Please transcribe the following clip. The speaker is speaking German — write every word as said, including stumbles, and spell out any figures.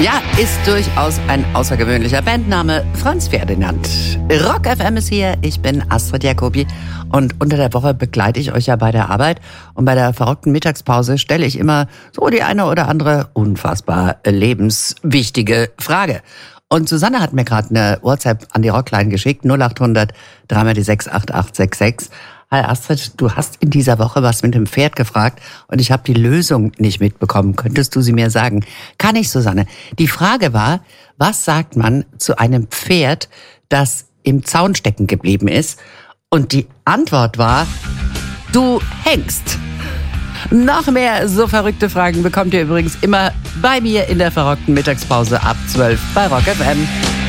Ja, ist durchaus ein außergewöhnlicher Bandname. Franz Ferdinand. Rock F M ist hier, ich bin Astrid Jacobi und unter der Woche begleite ich euch ja bei der Arbeit und bei der verrückten Mittagspause stelle ich immer so die eine oder andere unfassbar lebenswichtige Frage. Und Susanne hat mir gerade eine WhatsApp an die Rockline geschickt, null acht hundert drei mal die sechs acht acht sechs sechs. Hi Astrid, du hast in dieser Woche was mit dem Pferd gefragt und ich habe die Lösung nicht mitbekommen. Könntest du sie mir sagen? Kann ich, Susanne. Die Frage war, was sagt man zu einem Pferd, das im Zaun stecken geblieben ist? Und die Antwort war, du hängst. Noch mehr so verrückte Fragen bekommt ihr übrigens immer bei mir in der verrückten Mittagspause ab zwölf bei Rock F M.